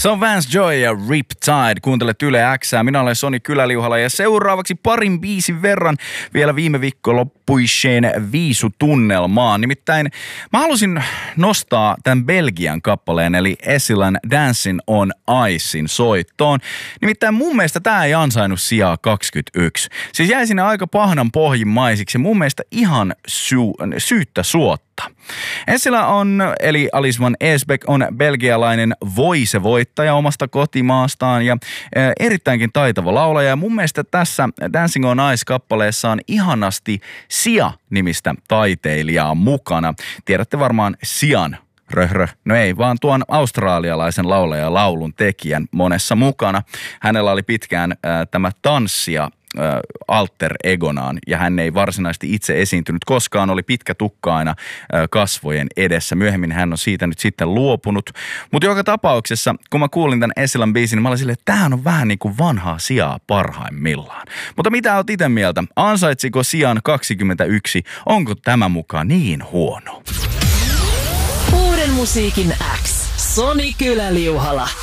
Se on Vance Joy ja Riptide. Kuuntelet Yle X:ää. Minä olen Soni Kyläliuhala ja seuraavaksi parin biisin verran vielä viime viikonloppuiseen viisutunnelmaan. Nimittäin mä halusin nostaa tämän Belgian kappaleen eli Esilan Dancing on Icein soittoon. Nimittäin mun mielestä tää ei ansainnut sijaa 21. Siis jäi sinne aika pahnan pohjimmaisiksi ja mun mielestä ihan syyttä suotta. Esila on, eli Alice van Esbeck on belgialainen voice-voittaja omasta kotimaastaan ja erittäinkin taitava laulaja. Ja mun mielestä tässä Dancing on Ice-kappaleessa on ihanasti Sia-nimistä taiteilijaa mukana. Tiedätte varmaan Sian. No ei, vaan tuon australialaisen laulajan laulun tekijän monessa mukana. Hänellä oli pitkään tämä tanssija alter egonaan ja hän ei varsinaisesti itse esiintynyt koskaan, oli pitkä tukka aina kasvojen edessä. Myöhemmin hän on siitä nyt sitten luopunut. Mutta joka tapauksessa, kun mä kuulin tämän Esilan biisin, niin mä olin silleen, että tämähän on vähän niin kuin vanhaa Siaa parhaimmillaan. Mutta mitä oot itse mieltä? Ansaitsiko Sian 21? Onko tämä mukaan niin huono? Uuden musiikin X. Soni Kyläliuhala.